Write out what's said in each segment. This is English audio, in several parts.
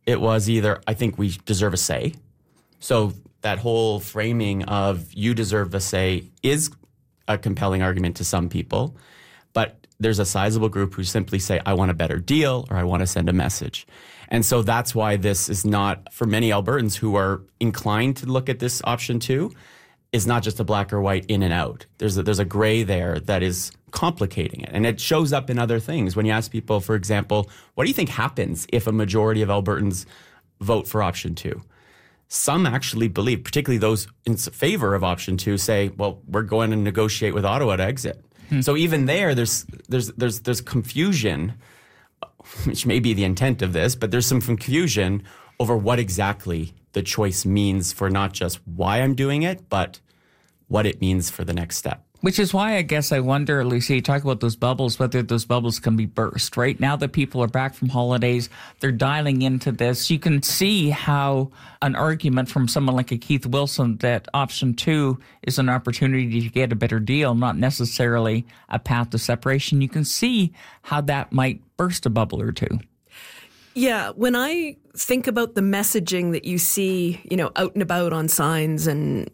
it was either, I think we deserve a say. So that whole framing of you deserve a say is a compelling argument to some people, but there's a sizable group who simply say, I want a better deal or I want to send a message. And so that's why this is not, for many Albertans who are inclined to look at this option 2, is not just a black or white in and out. There's a gray there that is complicating it. And it shows up in other things. When you ask people, for example, what do you think happens if a majority of Albertans vote for option 2? Some actually believe, particularly those in favor of option 2, say, well, we're going to negotiate with Ottawa to exit. So even there's confusion, which may be the intent of this, but there's some confusion over what exactly the choice means for not just why I'm doing it, but what it means for the next step. Which is why I guess I wonder, Lisa, you talk about those bubbles, whether those bubbles can be burst, right? Now that people are back from holidays, they're dialing into this. You can see how an argument from someone like a Keith Wilson that option 2 is an opportunity to get a better deal, not necessarily a path to separation. You can see how that might burst a bubble or two. Yeah, when I think about the messaging that you see, out and about on signs and,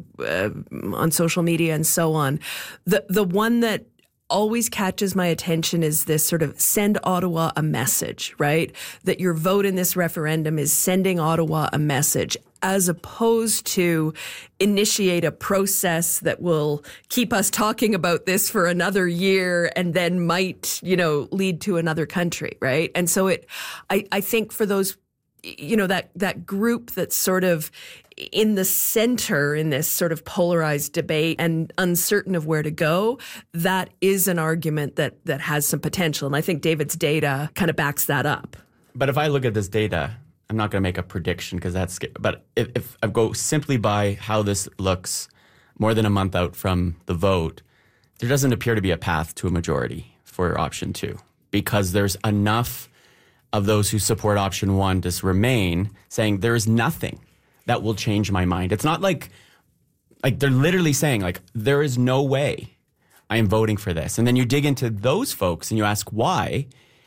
on social media and so on, the one that always catches my attention is this sort of send Ottawa a message, right? That your vote in this referendum is sending Ottawa a message, as opposed to initiate a process that will keep us talking about this for another year and then might, lead to another country, right? And so I think for those, that group that's sort of in the center in this sort of polarized debate and uncertain of where to go, that is an argument that has some potential. And I think David's data kind of backs that up. But if I look at this data, I'm not going to make a prediction because but if I go simply by how this looks more than a month out from the vote, there doesn't appear to be a path to a majority for option 2 because there's enough of those who support option 1 to remain saying there is nothing that will change my mind. It's not like they're literally saying there is no way I am voting for this. And then you dig into those folks and you ask why.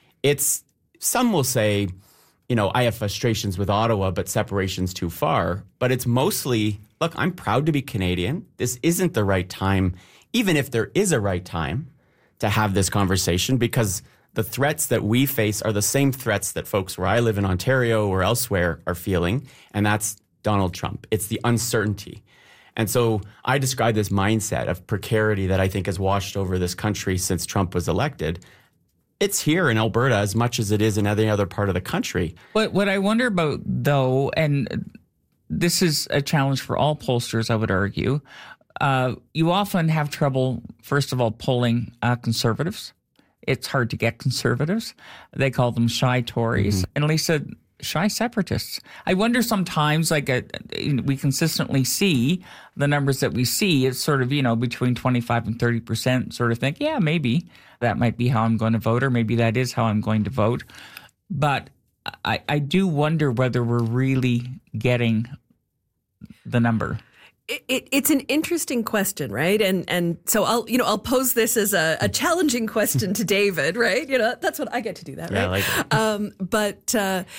Some will say, I have frustrations with Ottawa, but separation's too far. But it's mostly, look, I'm proud to be Canadian. This isn't the right time, even if there is a right time to have this conversation, because the threats that we face are the same threats that folks where I live in Ontario or elsewhere are feeling, and that's Donald Trump. It's the uncertainty. And so I describe this mindset of precarity that I think has washed over this country since Trump was elected. It's here in Alberta as much as it is in any other part of the country. But what I wonder about, though, and this is a challenge for all pollsters, I would argue, you often have trouble, first of all, polling conservatives. It's hard to get conservatives. They call them shy Tories. Mm-hmm. And Lisa, shy separatists. I wonder sometimes, we consistently see the numbers that we see. It's sort of, between 25 and 30% sort of think, yeah, maybe that might be how I'm going to vote, or maybe that is how I'm going to vote. But I do wonder whether we're really getting the number. It's an interesting question, right? And so I'll pose this as a challenging question to David, right? That's what I get to do that, right? Yeah, I like it. But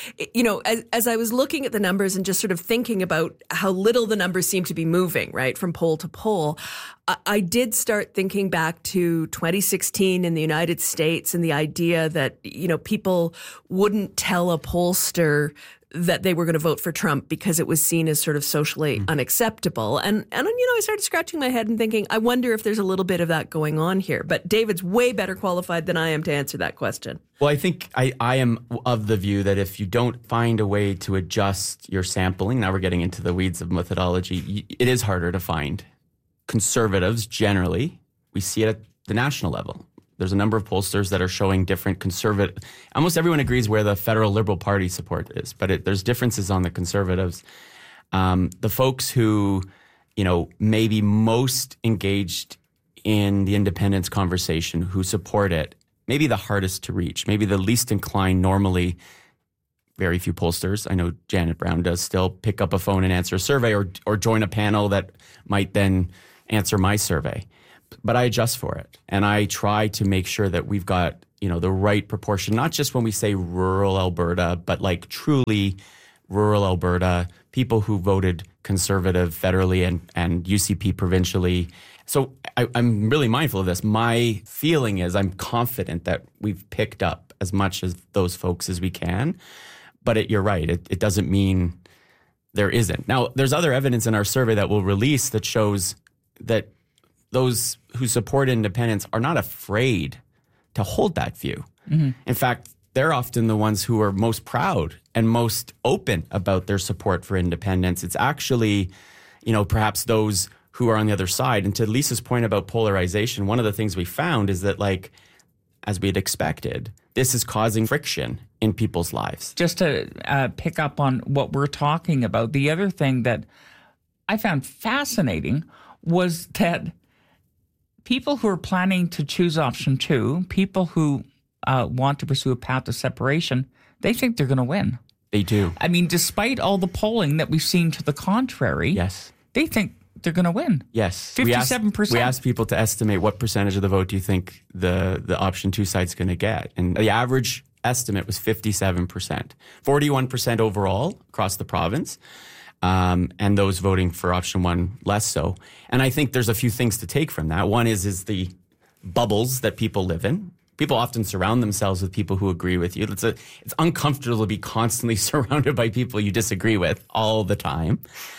as I was looking at the numbers and just sort of thinking about how little the numbers seem to be moving, right, from poll to poll, I did start thinking back to 2016 in the United States and the idea that, people wouldn't tell a pollster that they were going to vote for Trump because it was seen as sort of socially unacceptable. And I started scratching my head and thinking, I wonder if there's a little bit of that going on here. But David's way better qualified than I am to answer that question. Well, I think I am of the view that if you don't find a way to adjust your sampling, now we're getting into the weeds of methodology, it is harder to find. Conservatives, generally, we see it at the national level. There's a number of pollsters that are showing different conservative. Almost everyone agrees where the federal Liberal Party support is, but there's differences on the conservatives. The folks who, may be most engaged in the independence conversation, who support it, maybe the hardest to reach, maybe the least inclined normally. Very few pollsters, I know Janet Brown does still, pick up a phone and answer a survey or join a panel that might then answer my survey. But I adjust for it. And I try to make sure that we've got, the right proportion, not just when we say rural Alberta, but like truly rural Alberta, people who voted Conservative federally and UCP provincially. So I'm really mindful of this. My feeling is I'm confident that we've picked up as much as those folks as we can. But you're right. It doesn't mean there isn't. Now, there's other evidence in our survey that we'll release that shows that those who support independence are not afraid to hold that view. Mm-hmm. In fact, they're often the ones who are most proud and most open about their support for independence. It's actually, perhaps those who are on the other side. And to Lisa's point about polarization, one of the things we found is that, like, as we had expected, this is causing friction in people's lives. Just to pick up on what we're talking about, the other thing that I found fascinating was that people who are planning to choose option 2, people who want to pursue a path to separation, they think they're going to win. They do. I mean, despite all the polling that we've seen to the contrary, yes, they think they're going to win. Yes. 57%. We asked people to estimate what percentage of the vote do you think the option 2 side's going to get. And the average estimate was 57%. 41% overall across the province. And those voting for option 1 less so. And I think there's a few things to take from that. One is the bubbles that people live in. People often surround themselves with people who agree with you. It's uncomfortable to be constantly surrounded by people you disagree with all the time.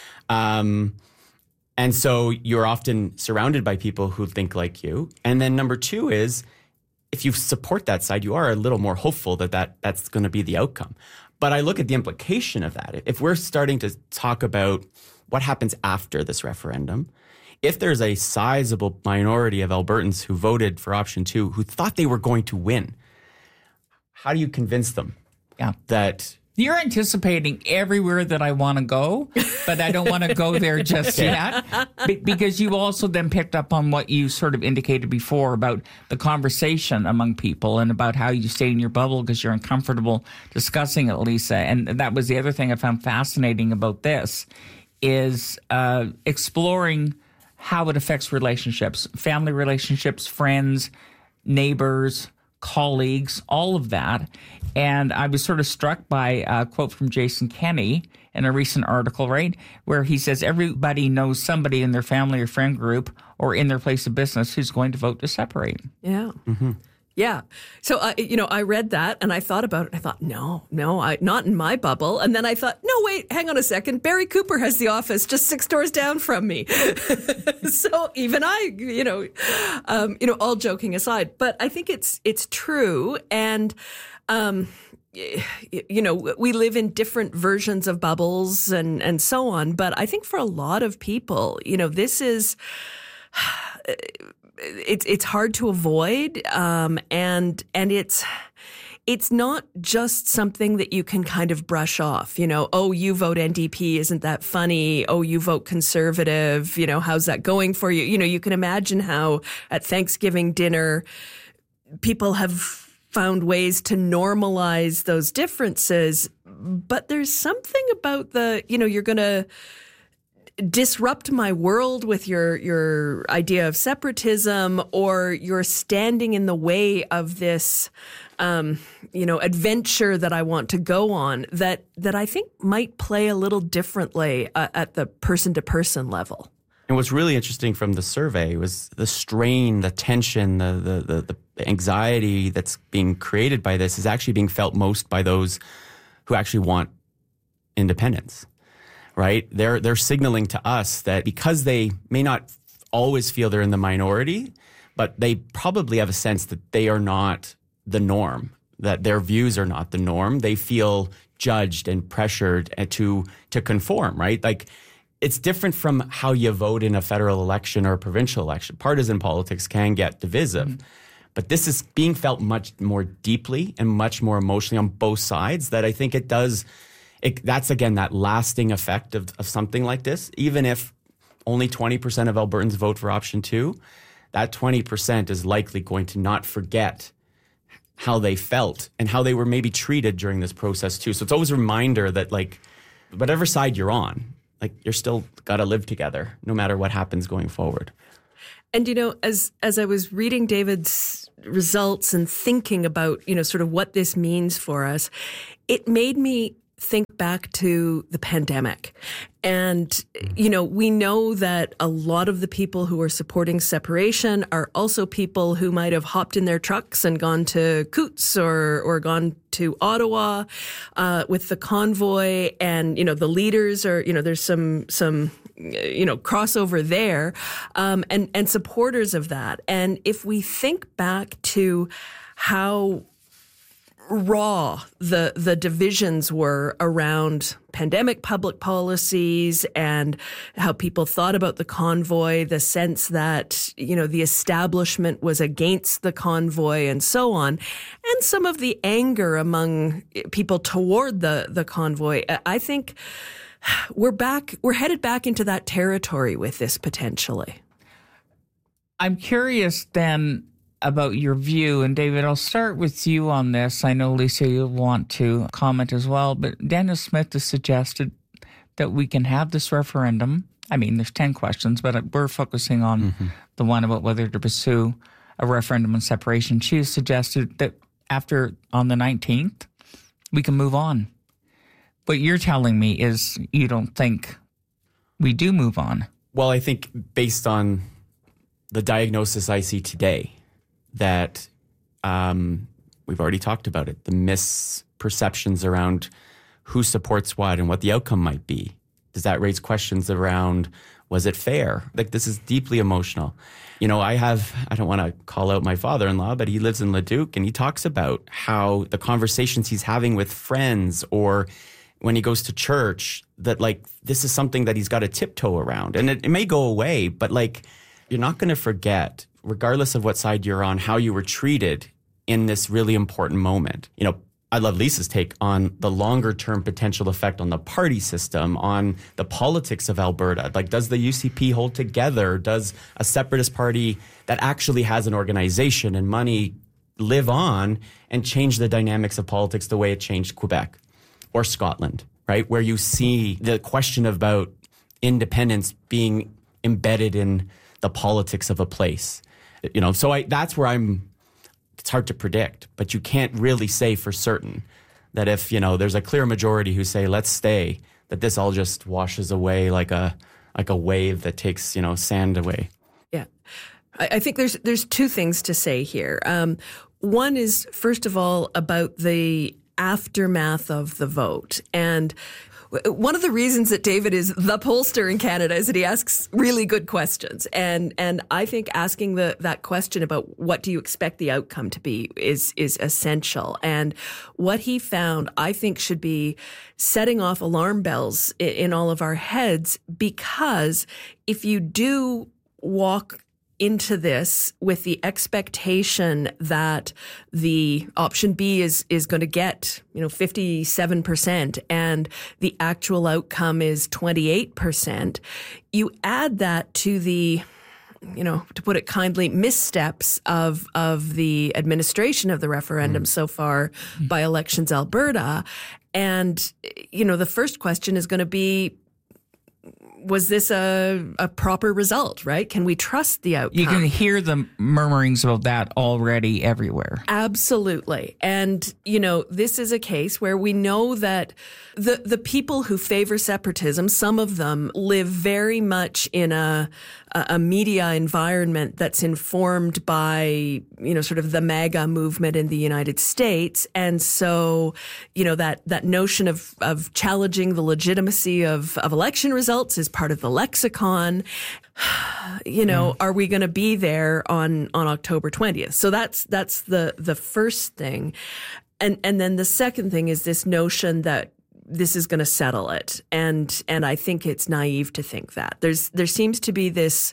And so you're often surrounded by people who think like you. And then number 2 is, if you support that side, you are a little more hopeful that's going to be the outcome. But I look at the implication of that. If we're starting to talk about what happens after this referendum, if there's a sizable minority of Albertans who voted for option 2 who thought they were going to win, how do you convince them that... You're anticipating everywhere that I want to go, but I don't want to go there just yet. Because you also then picked up on what you sort of indicated before about the conversation among people and about how you stay in your bubble because you're uncomfortable discussing it, Lisa. And that was the other thing I found fascinating about this is exploring how it affects relationships, family relationships, friends, neighbors, colleagues, all of that. And I was sort of struck by a quote from Jason Kenney in a recent article, right, where he says everybody knows somebody in their family or friend group or in their place of business who's going to vote to separate. Yeah. Mm-hmm. Yeah. So, I read that and I thought about it. I thought, no, not in my bubble. And then I thought, no, wait, hang on a second. Barry Cooper has the office just 6 doors down from me. So even I, all joking aside, but I think it's true. And, we live in different versions of bubbles and so on. But I think for a lot of people, this is... It's hard to avoid, and it's not just something that you can kind of brush off. Oh, you vote NDP, isn't that funny? Oh, you vote Conservative, how's that going for you? You can imagine how at Thanksgiving dinner people have found ways to normalize those differences, but there's something about you're going to disrupt my world with your idea of separatism, or you're standing in the way of this, adventure that I want to go on that I think might play a little differently at the person-to-person level. And what's really interesting from the survey was the strain, the tension, the anxiety that's being created by this is actually being felt most by those who actually want independence. Right? They're signaling to us that because they may not always feel they're in the minority, but they probably have a sense that they are not the norm, that their views are not the norm. They feel judged and pressured to conform, right? Like, it's different from how you vote in a federal election or a provincial election. Partisan politics can get divisive, but this is being felt much more deeply and much more emotionally on both sides that I think it does... that's, again, that lasting effect of something like this. Even if only 20% of Albertans vote for option 2, that 20% is likely going to not forget how they felt and how they were maybe treated during this process too. So it's always a reminder that, like, whatever side you're on, like, you're still got to live together no matter what happens going forward. And, as I was reading David's results and thinking about, sort of what this means for us, it made me think back to the pandemic. And, we know that a lot of the people who are supporting separation are also people who might have hopped in their trucks and gone to Coutts or gone to Ottawa with the convoy. And, the leaders are, there's some crossover there and supporters of that. And if we think back to how raw the divisions were around pandemic public policies and how people thought about the convoy, the sense that, the establishment was against the convoy and so on, and some of the anger among people toward the convoy, I think we're headed back into that territory with this potentially. I'm curious then about your view, and David, I'll start with you on this. I know, Lisa, you'll want to comment as well, but Danielle Smith has suggested that we can have this referendum. I mean, there's 10 questions, but we're focusing on the one about whether to pursue a referendum on separation. She has suggested that on the 19th, we can move on. What you're telling me is you don't think we do move on. Well, I think based on the diagnosis I see today, that we've already talked about it, the misperceptions around who supports what and what the outcome might be. Does that raise questions around, was it fair? Like, this is deeply emotional. I don't want to call out my father-in-law, but he lives in Leduc and he talks about how the conversations he's having with friends or when he goes to church, that this is something that he's got to tiptoe around. And it may go away, but you're not going to forget, regardless of what side you're on, how you were treated in this really important moment. I love Lisa's take on the longer term potential effect on the party system, on the politics of Alberta. Does the UCP hold together? Does a separatist party that actually has an organization and money live on and change the dynamics of politics the way it changed Quebec or Scotland, right? Where you see the question about independence being embedded in the politics of a place. That's where it's hard to predict, but you can't really say for certain that if, there's a clear majority who say, let's stay, that this all just washes away like a wave that takes, sand away. Yeah. I think there's two things to say here. One is, first of all, about the aftermath of the vote. And one of the reasons that David is the pollster in Canada is that he asks really good questions. And I think asking that question about what do you expect the outcome to be is essential. And what he found, I think, should be setting off alarm bells in all of our heads, because if you do walk into this with the expectation that the option B is going to get, 57% and the actual outcome is 28%, you add that to the, to put it kindly, missteps of the administration of the referendum so far by Elections Alberta. And, the first question is going to be, was this a proper result, right? Can we trust the outcome? You can hear the murmurings about that already everywhere. Absolutely. And, this is a case where we know that the people who favor separatism, some of them live very much in a media environment that's informed by, sort of the MAGA movement in the United States. And so, that notion of challenging the legitimacy of election results is part of the lexicon. Are we going to be there on October 20th? So that's the first thing. And then the second thing is this notion that this is going to settle it. And I think it's naive to think that. There seems to be this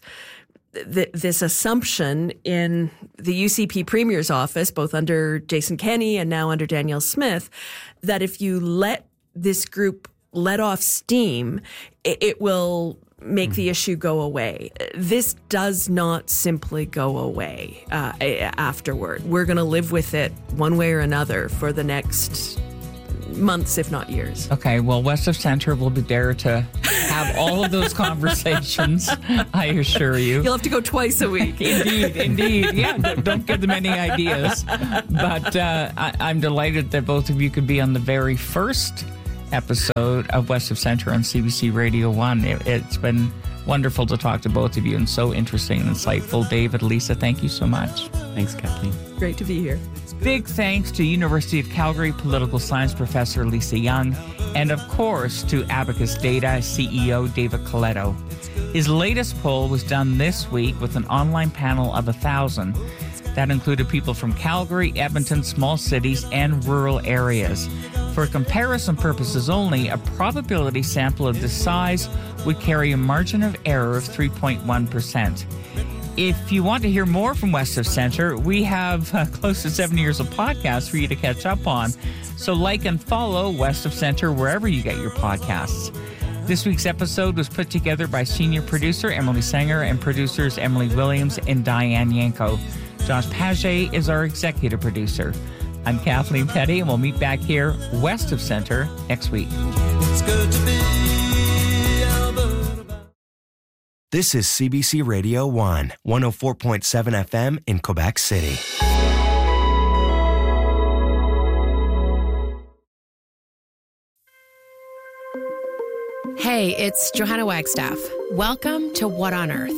assumption in the UCP Premier's office, both under Jason Kenney and now under Danielle Smith, that if you let this group let off steam, it will make the issue go away. This does not simply go away afterward. We're going to live with it one way or another for the next months, if not years. Okay, well, West of Center will be there to have all of those conversations, I assure you. You'll have to go twice a week. Indeed. Yeah, don't give them any ideas. But I'm delighted that both of you could be on the very first episode of West of Center on CBC Radio 1. It's been wonderful to talk to both of you and so interesting and insightful. David, Lisa, thank you so much. Thanks, Kathleen. Great to be here. Big thanks to University of Calgary political science professor Lisa Young, and of course to Abacus Data CEO David Coletto. His latest poll was done this week with an online panel of 1,000. That included people from Calgary, Edmonton, small cities, and rural areas. For comparison purposes only, a probability sample of this size would carry a margin of error of 3.1%. If you want to hear more from West of Center, we have close to 7 years of podcasts for you to catch up on. So like and follow West of Center wherever you get your podcasts. This week's episode was put together by senior producer Emily Sanger and producers Emily Williams and Diane Yanko. Josh Paget is our executive producer. I'm Kathleen Petty, and we'll meet back here West of Center next week. It's good to be Alberta. This is CBC Radio 1, 104.7 FM in Quebec City. Hey, it's Johanna Wagstaff. Welcome to What on Earth?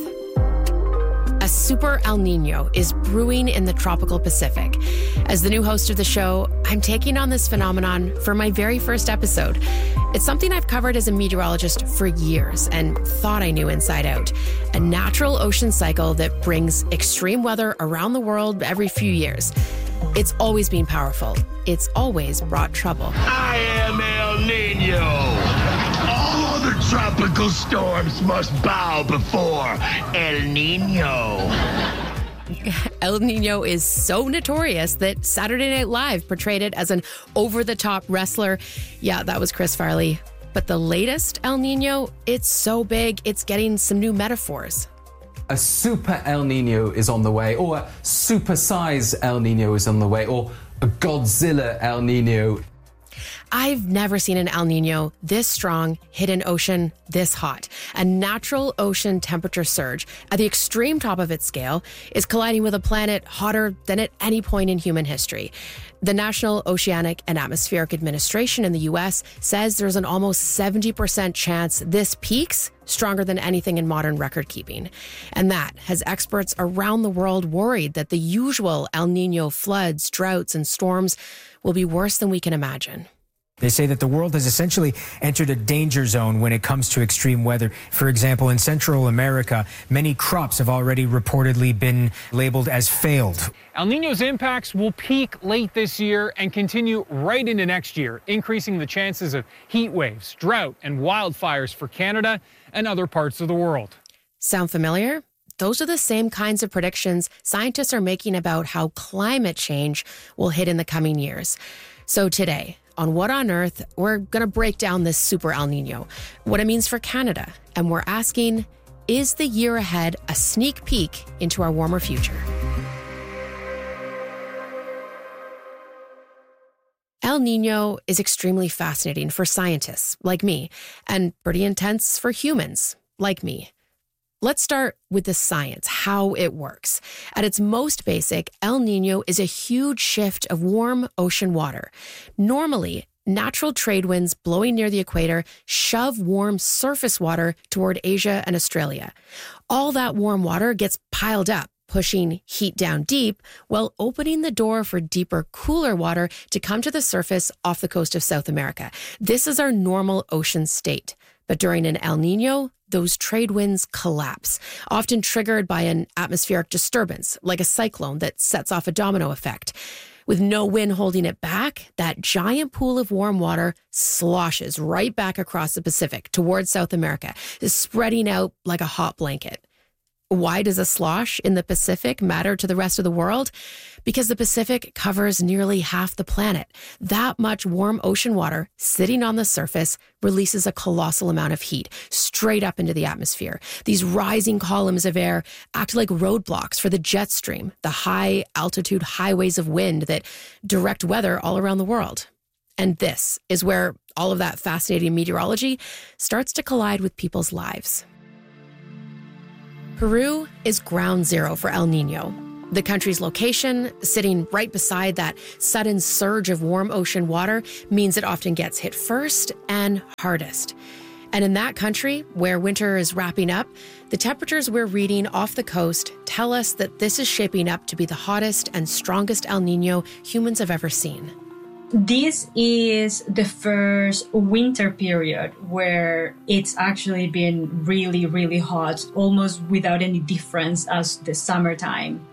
A super El Nino is brewing in the tropical Pacific. As the new host of the show, I'm taking on this phenomenon for my very first episode. It's something I've covered as a meteorologist for years and thought I knew inside out. A natural ocean cycle that brings extreme weather around the world every few years. It's always been powerful. It's always brought trouble. I am El Nino. All other tropical storms must bow before El Nino. El Nino is so notorious that Saturday Night Live portrayed it as an over-the-top wrestler. Yeah, that was Chris Farley. But the latest El Nino, it's so big, it's getting some new metaphors. A super El Nino is on the way, or a super-size El Nino is on the way, or a Godzilla El Nino. I've never seen an El Nino this strong hit an ocean this hot. A natural ocean temperature surge at the extreme top of its scale is colliding with a planet hotter than at any point in human history. The National Oceanic and Atmospheric Administration in the U.S. says there's an almost 70% chance this peaks stronger than anything in modern record keeping. And that has experts around the world worried that the usual El Nino floods, droughts, and storms will be worse than we can imagine. They say that the world has essentially entered a danger zone when it comes to extreme weather. For example, in Central America, many crops have already reportedly been labeled as failed. El Nino's impacts will peak late this year and continue right into next year, increasing the chances of heat waves, drought, and wildfires for Canada and other parts of the world. Sound familiar? Those are the same kinds of predictions scientists are making about how climate change will hit in the coming years. So today, on What on Earth, we're going to break down this super El Nino, what it means for Canada, and we're asking, is the year ahead a sneak peek into our warmer future? El Nino is extremely fascinating for scientists like me, and pretty intense for humans like me. Let's start with the science, how it works. At its most basic, El Nino is a huge shift of warm ocean water. Normally, natural trade winds blowing near the equator shove warm surface water toward Asia and Australia. All that warm water gets piled up, pushing heat down deep, while opening the door for deeper, cooler water to come to the surface off the coast of South America. This is our normal ocean state. But during an El Nino, those trade winds collapse, often triggered by an atmospheric disturbance, like a cyclone that sets off a domino effect. With no wind holding it back, that giant pool of warm water sloshes right back across the Pacific towards South America, spreading out like a hot blanket. Why does a slosh in the Pacific matter to the rest of the world? Because the Pacific covers nearly half the planet. That much warm ocean water sitting on the surface releases a colossal amount of heat straight up into the atmosphere. These rising columns of air act like roadblocks for the jet stream, the high altitude highways of wind that direct weather all around the world. And this is where all of that fascinating meteorology starts to collide with people's lives. Peru is ground zero for El Niño. The country's location, sitting right beside that sudden surge of warm ocean water, means it often gets hit first and hardest. And in that country, where winter is wrapping up, the temperatures we're reading off the coast tell us that this is shaping up to be the hottest and strongest El Niño humans have ever seen. This is the first winter period where it's actually been really, really hot, almost without any difference as the summertime.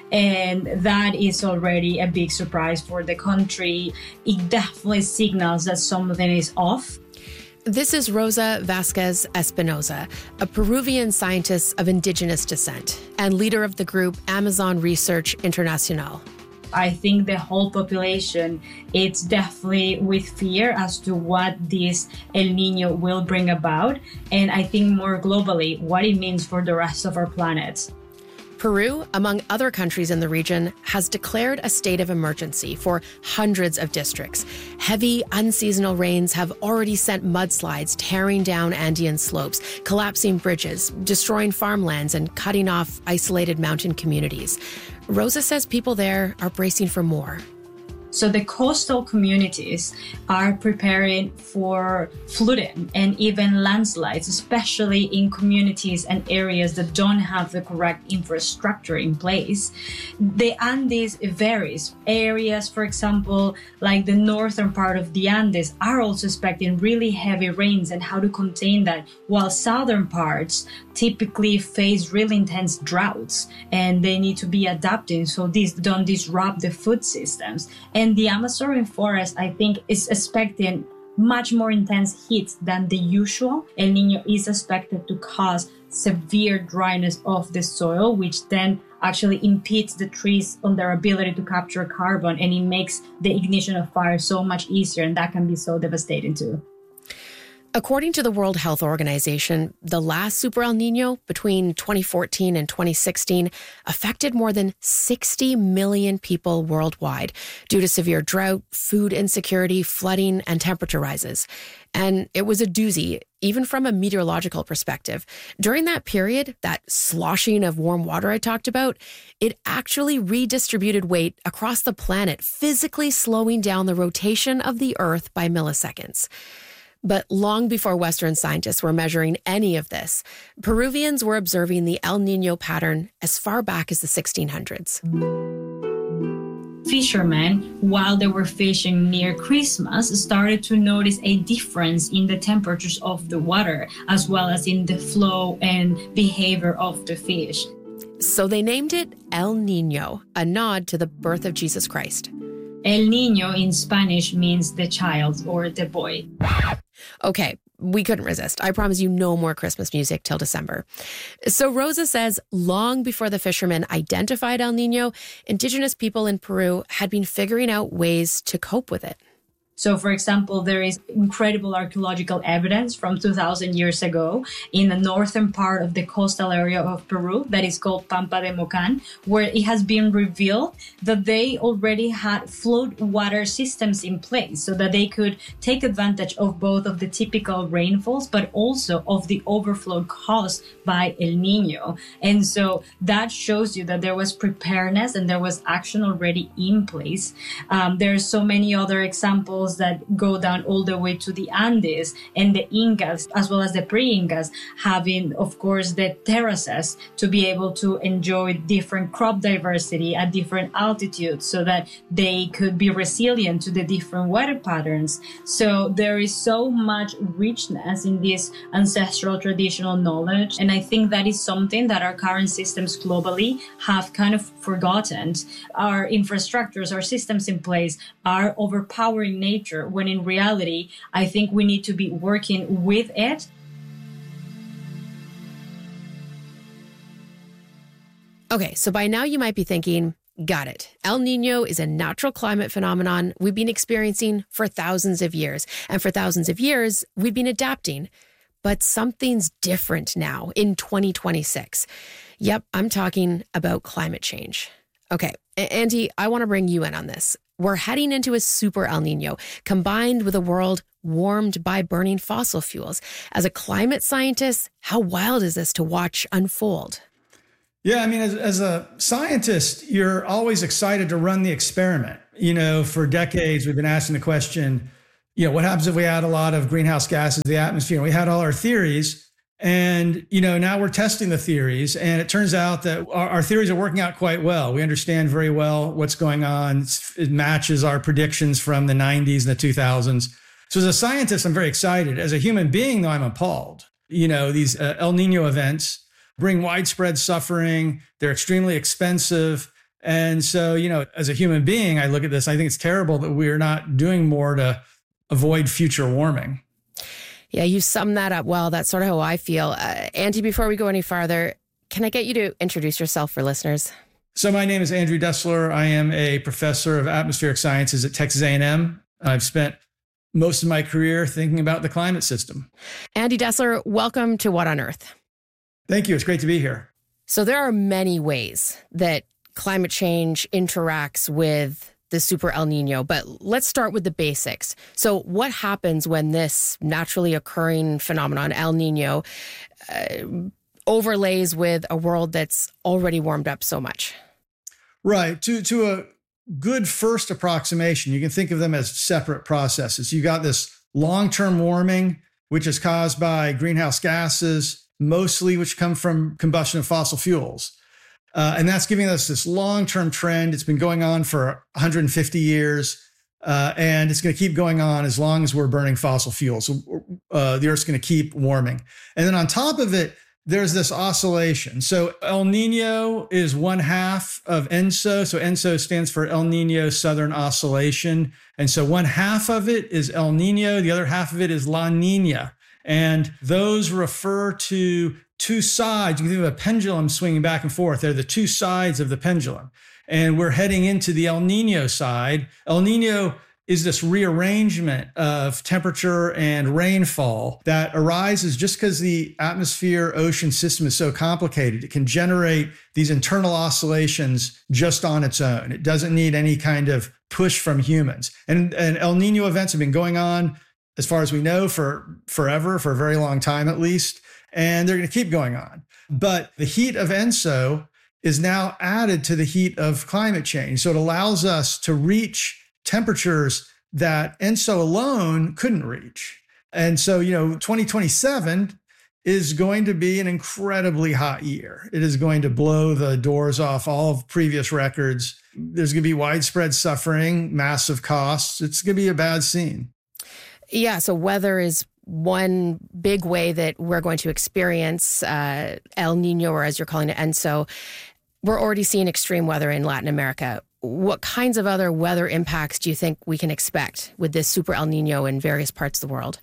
And that is already a big surprise for the country. It definitely signals that something is off. This is Rosa Vasquez Espinosa, a Peruvian scientist of indigenous descent and leader of the group Amazon Research International. I think the whole population, it's definitely with fear as to what this El Niño will bring about. And I think more globally, what it means for the rest of our planet. Peru, among other countries in the region, has declared a state of emergency for hundreds of districts. Heavy, unseasonal rains have already sent mudslides tearing down Andean slopes, collapsing bridges, destroying farmlands, and cutting off isolated mountain communities. Rosa says people there are bracing for more. So the coastal communities are preparing for flooding and even landslides, especially in communities and areas that don't have the correct infrastructure in place. The Andes varies. Areas, for example, like the northern part of the Andes are also expecting really heavy rains and how to contain that, while southern parts typically face really intense droughts and they need to be adapting so these don't disrupt the food systems. And the Amazon rainforest, I think, is expecting much more intense heat than the usual. El Niño is expected to cause severe dryness of the soil, which then actually impedes the trees on their ability to capture carbon, and it makes the ignition of fire so much easier, and that can be so devastating too. According to the World Health Organization, the last Super El Niño between 2014 and 2016 affected more than 60 million people worldwide due to severe drought, food insecurity, flooding, and temperature rises. And it was a doozy, even from a meteorological perspective. During that period, that sloshing of warm water I talked about, it actually redistributed weight across the planet, physically slowing down the rotation of the Earth by milliseconds. But long before Western scientists were measuring any of this, Peruvians were observing the El Niño pattern as far back as the 1600s. Fishermen, while they were fishing near Christmas, started to notice a difference in the temperatures of the water, as well as in the flow and behavior of the fish. So they named it El Niño, a nod to the birth of Jesus Christ. El Niño in Spanish means the child or the boy. Okay, we couldn't resist. I promise you no more Christmas music till December. So Rosa says long before the fishermen identified El Niño, indigenous people in Peru had been figuring out ways to cope with it. So, for example, there is incredible archaeological evidence from 2,000 years ago in the northern part of the coastal area of Peru that is called Pampa de Mocan, where it has been revealed that they already had flood water systems in place so that they could take advantage of both of the typical rainfalls, but also of the overflow caused by El Niño. And so that shows you that there was preparedness and there was action already in place. There are so many other examples that go down all the way to the Andes, and the Incas, as well as the pre-Incas, having, of course, the terraces to be able to enjoy different crop diversity at different altitudes so that they could be resilient to the different weather patterns. So there is so much richness in this ancestral traditional knowledge, and I think that is something that our current systems globally have kind of forgotten. Our infrastructures, our systems in place are overpowering nature, when in reality, I think we need to be working with it. Okay, so by now you might be thinking, got it. El Niño is a natural climate phenomenon we've been experiencing for thousands of years. And for thousands of years, we've been adapting. But something's different now in 2026. Yep, I'm talking about climate change. Okay, Andy, I want to bring you in on this. We're heading into a super El Nino, combined with a world warmed by burning fossil fuels. As a climate scientist, how wild is this to watch unfold? Yeah, I mean, as a scientist, you're always excited to run the experiment. For decades, we've been asking the question, what happens if we add a lot of greenhouse gases to the atmosphere? We had all our theories, and, now we're testing the theories, and it turns out that our theories are working out quite well. We understand very well what's going on. It matches our predictions from the 90s and the 2000s. So as a scientist, I'm very excited. As a human being, though, I'm appalled. These El Nino events bring widespread suffering. They're extremely expensive. And so, as a human being, I look at this, I think it's terrible that we're not doing more to avoid future warming. Yeah, you summed that up well. That's sort of how I feel. Andy, before we go any farther, can I get you to introduce yourself for listeners? So my name is Andrew Dessler. I am a professor of atmospheric sciences at Texas A&M. I've spent most of my career thinking about the climate system. Andy Dessler, welcome to What on Earth. Thank you. It's great to be here. So there are many ways that climate change interacts with the super El Nino, but let's start with the basics. So what happens when this naturally occurring phenomenon, El Nino, overlays with a world that's already warmed up so much? Right. To a good first approximation, you can think of them as separate processes. You got this long-term warming, which is caused by greenhouse gases, mostly which come from combustion of fossil fuels. And that's giving us this long-term trend. It's been going on for 150 years, and it's going to keep going on as long as we're burning fossil fuels. So the Earth's going to keep warming. And then on top of it, there's this oscillation. So El Nino is one half of ENSO. So ENSO stands for El Nino Southern Oscillation. And so one half of it is El Nino. The other half of it is La Nina. And those refer to two sides. You can think of a pendulum swinging back and forth. They're the two sides of the pendulum. And we're heading into the El Nino side. El Nino is this rearrangement of temperature and rainfall that arises just because the atmosphere-ocean system is so complicated. It can generate these internal oscillations just on its own. It doesn't need any kind of push from humans. And El Nino events have been going on, as far as we know, for forever, for a very long time at least, and they're going to keep going on. But the heat of ENSO is now added to the heat of climate change. So it allows us to reach temperatures that ENSO alone couldn't reach. And so, 2027 is going to be an incredibly hot year. It is going to blow the doors off all of previous records. There's going to be widespread suffering, massive costs. It's going to be a bad scene. Yeah, so weather is one big way that we're going to experience El Nino, or as you're calling it, ENSO. We're already seeing extreme weather in Latin America. What kinds of other weather impacts do you think we can expect with this super El Nino in various parts of the world?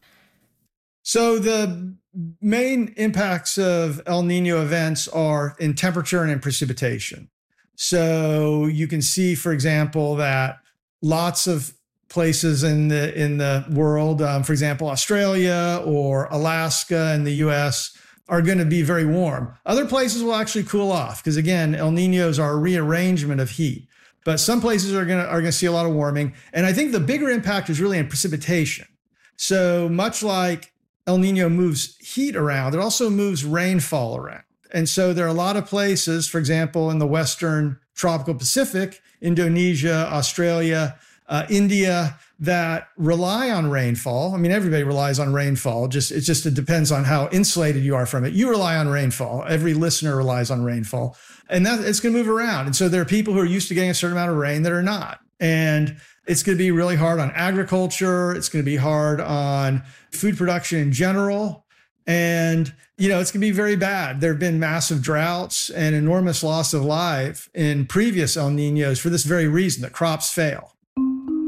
So the main impacts of El Nino events are in temperature and in precipitation. So you can see, for example, that lots of places in the world, for example, Australia or Alaska in the US, are going to be very warm. Other places will actually cool off because, again, El Ninos are a rearrangement of heat. But some places are going to see a lot of warming. And I think the bigger impact is really in precipitation. So much like El Nino moves heat around, it also moves rainfall around. And so there are a lot of places, for example, in the Western tropical Pacific, Indonesia, Australia, India, that rely on rainfall. I mean, everybody relies on rainfall. It just depends on how insulated you are from it. You rely on rainfall. Every listener relies on rainfall. And that it's going to move around. And so there are people who are used to getting a certain amount of rain that are not. And it's going to be really hard on agriculture. It's going to be hard on food production in general. And, it's going to be very bad. There have been massive droughts and enormous loss of life in previous El Ninos for this very reason, that crops fail.